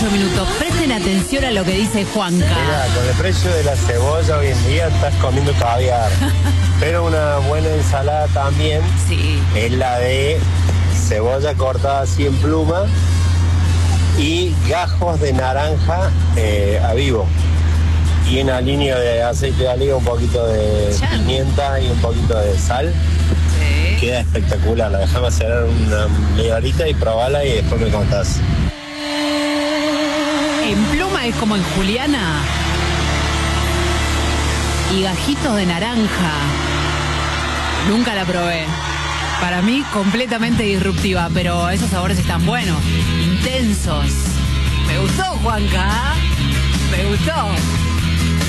Minutos. Presten atención a lo que dice Juanca. Mira, con el precio de la cebolla hoy en día estás comiendo caviar. Pero una buena ensalada también es la de cebolla cortada así en pluma y gajos de naranja a vivo. Y una línea de aceite de oliva, un poquito de pimienta y un poquito de sal. Queda espectacular. La dejamos hacer una media horita y probarla y después me contás. En pluma es como en juliana. Y gajitos de naranja. Nunca la probé. Para mí completamente disruptiva, pero esos sabores están buenos, intensos. Me gustó, Juanca. Me gustó.